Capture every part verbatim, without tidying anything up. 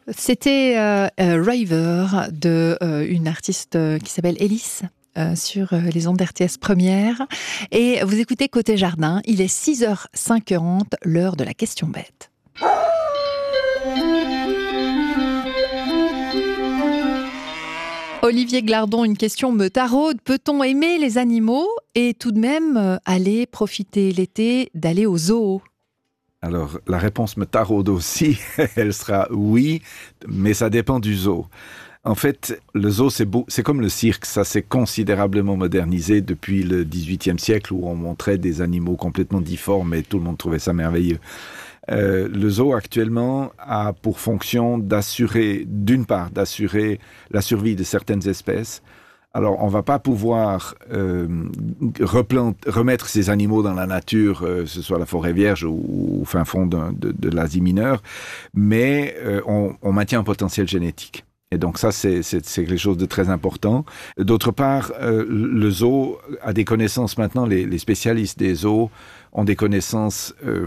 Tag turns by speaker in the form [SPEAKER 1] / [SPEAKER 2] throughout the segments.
[SPEAKER 1] C'était euh, euh, River de euh, une artiste euh, qui s'appelle Ellis euh, sur euh, les ondes d'R T S Première. Et vous écoutez Côté Jardin, il est six heures cinquante, l'heure de la question bête. Olivier Glardon, une question me taraude. Peut-on aimer les animaux et tout de même euh, aller profiter l'été d'aller au zoo ?
[SPEAKER 2] Alors, la réponse me taraude aussi. Elle sera oui, mais ça dépend du zoo. En fait, le zoo, c'est, beau, c'est comme le cirque. Ça s'est considérablement modernisé depuis le dix-huitième siècle où on montrait des animaux complètement difformes et tout le monde trouvait ça merveilleux. Euh, le zoo actuellement a pour fonction d'assurer, d'une part, d'assurer la survie de certaines espèces. Alors, on ne va pas pouvoir euh, replant- remettre ces animaux dans la nature, euh, que ce soit la forêt vierge ou au fin fond de, de, de l'Asie mineure, mais euh, on, on maintient un potentiel génétique. Et donc ça, c'est, c'est, c'est quelque chose de très important. D'autre part, euh, le zoo a des connaissances maintenant, les, les spécialistes des zoos ont des connaissances euh,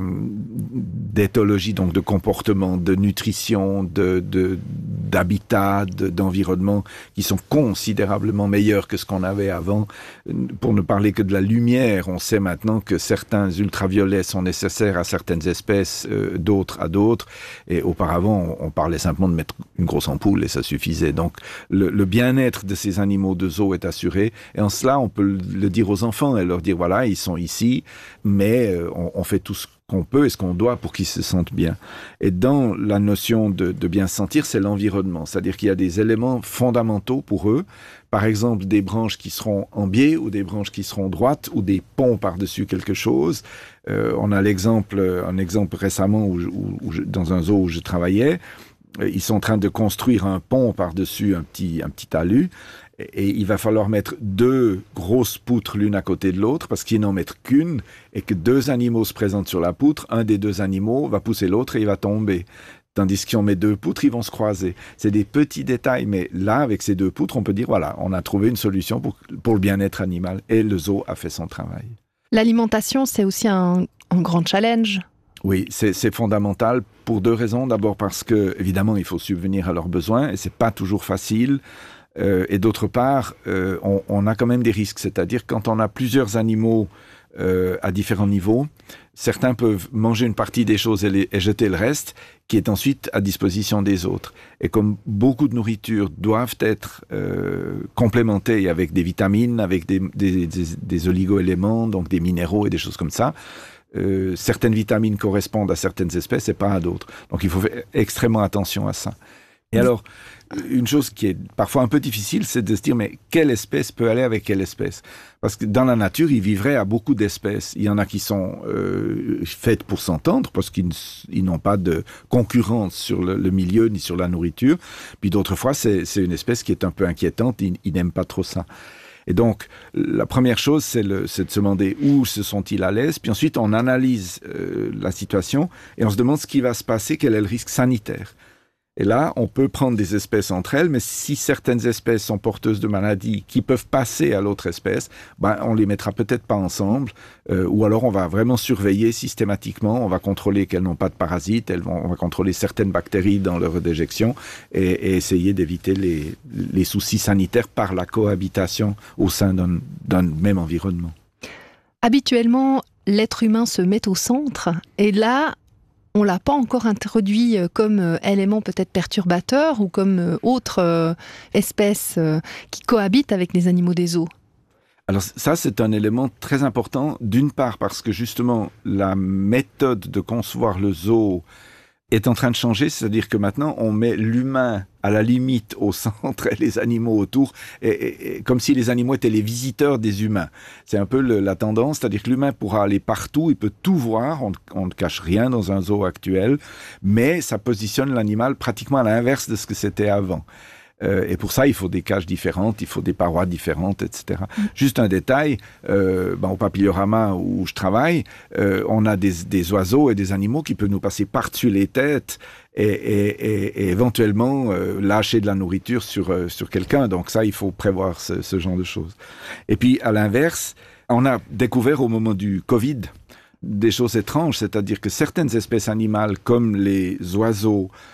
[SPEAKER 2] d'éthologie, donc de comportement, de nutrition, de, de, d'habitat, de, d'environnement, qui sont considérablement meilleurs que ce qu'on avait avant. Pour ne parler que de la lumière, on sait maintenant que certains ultraviolets sont nécessaires à certaines espèces, euh, d'autres à d'autres. Et auparavant, on, on parlait simplement de mettre une grosse ampoule et ça suffisait. Donc, le, le bien-être de ces animaux de zoo est assuré. Et en cela, on peut le dire aux enfants et leur dire, voilà, ils sont ici, mais on, on fait tout ce qu'on peut et ce qu'on doit pour qu'ils se sentent bien. Et dans la notion de, de bien se sentir, c'est l'environnement. C'est-à-dire qu'il y a des éléments fondamentaux pour eux. Par exemple, des branches qui seront en biais ou des branches qui seront droites ou des ponts par-dessus quelque chose. Euh, on a l'exemple, un exemple récemment où, où, où je, dans un zoo où je travaillais. Ils sont en train de construire un pont par-dessus un petit, un petit talus. Et il va falloir mettre deux grosses poutres l'une à côté de l'autre parce qu'ils n'en mettent qu'une et que deux animaux se présentent sur la poutre. Un des deux animaux va pousser l'autre et il va tomber. Tandis que si on met deux poutres, ils vont se croiser. C'est des petits détails, mais là, avec ces deux poutres, on peut dire, voilà, on a trouvé une solution pour, pour le bien-être animal et le zoo a fait son travail.
[SPEAKER 1] L'alimentation, c'est aussi un, un grand challenge.
[SPEAKER 2] Oui, c'est, c'est fondamental pour deux raisons. D'abord parce que, évidemment, il faut subvenir à leurs besoins et c'est pas toujours facile. Euh, et d'autre part, euh, on, on a quand même des risques. C'est-à-dire quand on a plusieurs animaux euh, à différents niveaux, certains peuvent manger une partie des choses et, les, et jeter le reste, qui est ensuite à disposition des autres. Et comme beaucoup de nourritures doivent être euh, complémentées avec des vitamines, avec des, des, des, des oligo-éléments, donc des minéraux et des choses comme ça, euh, certaines vitamines correspondent à certaines espèces et pas à d'autres. Donc il faut faire extrêmement attention à ça. Et alors, une chose qui est parfois un peu difficile, c'est de se dire, mais quelle espèce peut aller avec quelle espèce ? Parce que dans la nature, il vivrait à beaucoup d'espèces. Il y en a qui sont euh, faites pour s'entendre, parce qu'ils ils n'ont pas de concurrence sur le, le milieu ni sur la nourriture. Puis d'autres fois, c'est, c'est une espèce qui est un peu inquiétante, ils, ils n'aiment pas trop ça. Et donc, la première chose, c'est, le, c'est de se demander où se sont-ils à l'aise. Puis ensuite, on analyse euh, la situation et on se demande ce qui va se passer, quel est le risque sanitaire. Et là, on peut prendre des espèces entre elles, mais si certaines espèces sont porteuses de maladies qui peuvent passer à l'autre espèce, ben, on les mettra peut-être pas ensemble, euh, ou alors on va vraiment surveiller systématiquement, on va contrôler qu'elles n'ont pas de parasites, elles vont, on va contrôler certaines bactéries dans leur déjection et, et essayer d'éviter les, les soucis sanitaires par la cohabitation au sein d'un, d'un même environnement.
[SPEAKER 1] Habituellement, l'être humain se met au centre, et là, on ne l'a pas encore introduit comme élément peut-être perturbateur ou comme autre espèce qui cohabite avec les animaux des zoos.
[SPEAKER 2] Alors ça, c'est un élément très important, d'une part parce que justement, la méthode de concevoir le zoo est en train de changer, c'est-à-dire que maintenant, on met l'humain à la limite au centre et les animaux autour, et, et, et, comme si les animaux étaient les visiteurs des humains. C'est un peu le, la tendance, c'est-à-dire que l'humain pourra aller partout, il peut tout voir, on, on ne cache rien dans un zoo actuel, mais ça positionne l'animal pratiquement à l'inverse de ce que c'était avant. Euh, et pour ça, il faut des cages différentes, il faut des parois différentes, et cetera. Mmh. Juste un détail, euh, ben, au Papillorama où je travaille, euh, on a des, des oiseaux et des animaux qui peuvent nous passer par-dessus les têtes et, et, et, et éventuellement euh, lâcher de la nourriture sur, euh, sur quelqu'un. Donc ça, il faut prévoir ce, ce genre de choses. Et puis, à l'inverse, on a découvert au moment du Covid des choses étranges, c'est-à-dire que certaines espèces animales, comme les oiseaux,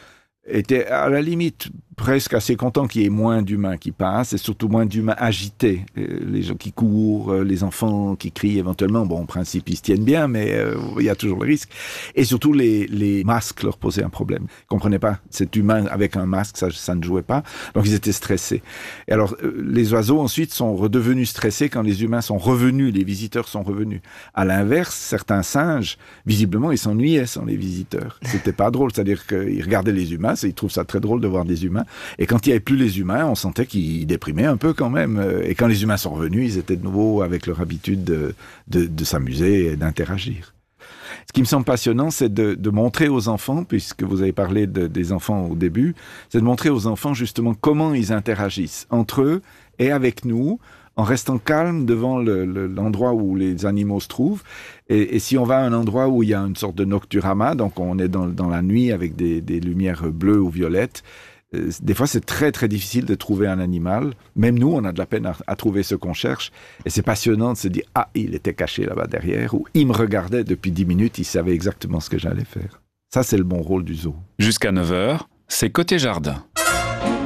[SPEAKER 2] était à la limite presque assez content qu'il y ait moins d'humains qui passent et surtout moins d'humains agités. Les gens qui courent, les enfants qui crient éventuellement, bon, en principe, ils se tiennent bien, mais euh, il y a toujours le risque. Et surtout, les, les masques leur posaient un problème. Ils ne comprenaient pas. Cet humain avec un masque, ça, ça ne jouait pas. Donc, ils étaient stressés. Et alors, euh, les oiseaux, ensuite, sont redevenus stressés quand les humains sont revenus, les visiteurs sont revenus. À l'inverse, certains singes, visiblement, ils s'ennuyaient sans les visiteurs. C'était pas drôle. C'est-à-dire qu'ils regardaient les humains, ils trouvent ça très drôle de voir des humains. Et quand il n'y avait plus les humains, on sentait qu'ils déprimaient un peu quand même. Et quand les humains sont revenus, ils étaient de nouveau avec leur habitude de, de, de s'amuser et d'interagir. Ce qui me semble passionnant, c'est de, de montrer aux enfants, puisque vous avez parlé de, des enfants au début, c'est de montrer aux enfants justement comment ils interagissent entre eux et avec nous, en restant calme devant le, le, l'endroit où les animaux se trouvent. Et, et si on va à un endroit où il y a une sorte de nocturama, donc on est dans, dans la nuit avec des, des lumières bleues ou violettes, euh, des fois c'est très très difficile de trouver un animal. Même nous, on a de la peine à, à trouver ce qu'on cherche. Et c'est passionnant de se dire « Ah, il était caché là-bas derrière » ou « Il me regardait depuis dix minutes, il savait exactement ce que j'allais faire ». Ça, c'est le bon rôle du zoo.
[SPEAKER 3] Jusqu'à neuf heures, c'est Côté Jardin.